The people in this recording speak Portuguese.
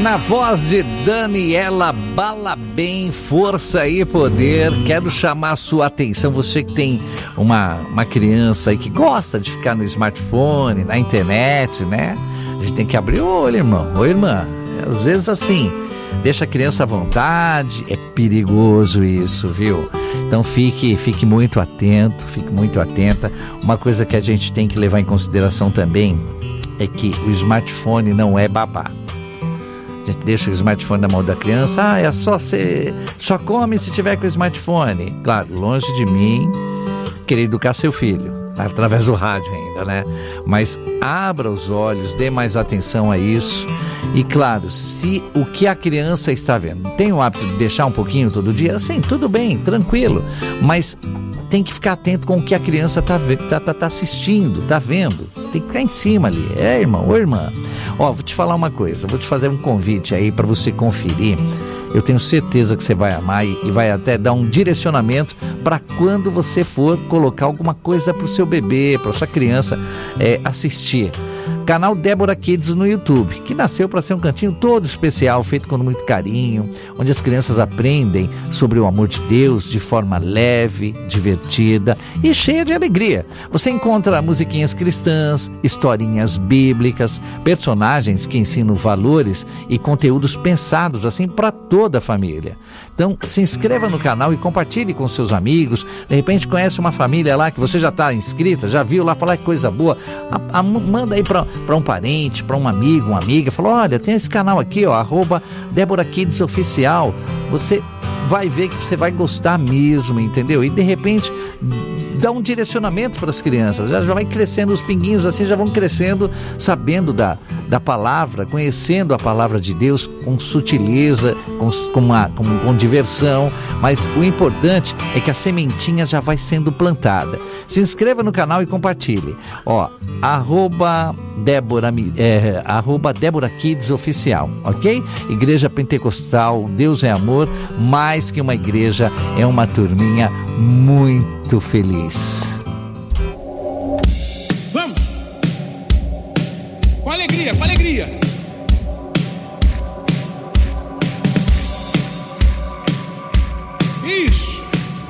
Na voz de Daniela Balabem, força e poder. Quero chamar a sua atenção, você que tem uma criança aí que gosta de ficar no smartphone, na internet, né? A gente tem que abrir o olho, irmão, ou irmã. Às vezes assim, deixa a criança à vontade, é perigoso isso, viu? Então fique muito atento, fique muito atenta. Uma coisa que a gente tem que levar em consideração também é que o smartphone não é babá. A gente deixa o smartphone na mão da criança, é só come se tiver com o smartphone. Claro, longe de mim querer educar seu filho, através do rádio ainda, né? Mas abra os olhos, dê mais atenção a isso. E claro, se o que a criança está vendo, tem o hábito de deixar um pouquinho todo dia, assim, tudo bem, tranquilo. Mas tem que ficar atento com o que a criança tá assistindo, tá vendo. Tem que ficar em cima ali, irmão ou irmã. Vou te falar uma coisa, vou te fazer um convite aí para você conferir. Eu tenho certeza que você vai amar e vai até dar um direcionamento para quando você for colocar alguma coisa para o seu bebê, para sua criança assistir. Canal Débora Kids no YouTube, que nasceu para ser um cantinho todo especial, feito com muito carinho, onde as crianças aprendem sobre o amor de Deus de forma leve, divertida e cheia de alegria. Você encontra musiquinhas cristãs, historinhas bíblicas, personagens que ensinam valores e conteúdos pensados assim para toda a família. Então se inscreva no canal e compartilhe com seus amigos. De repente conhece uma família lá que você já está inscrita, já viu lá, falar que coisa boa, manda aí para um parente, para um amigo, uma amiga, fala, olha, tem esse canal aqui, @Débora Kids Oficial. Você vai ver que você vai gostar mesmo, entendeu? E de repente dá um direcionamento para as crianças, já vai crescendo, os pinguinhos assim já vão crescendo, sabendo da palavra, conhecendo a palavra de Deus com sutileza, com diversão, mas o importante é que a sementinha já vai sendo plantada. Se inscreva no canal e compartilhe. @Débora Kids Oficial, ok? Igreja Pentecostal, Deus é Amor, mais que uma igreja, é uma turminha muito feliz. Vamos! Com alegria, com alegria! Isso!